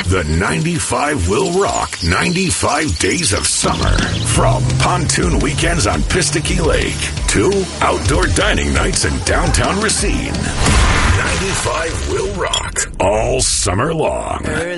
The 95 will rock 95 days of summer. From pontoon weekends on Pistokey Lake to outdoor dining nights in downtown Racine. 95 will rock all summer long.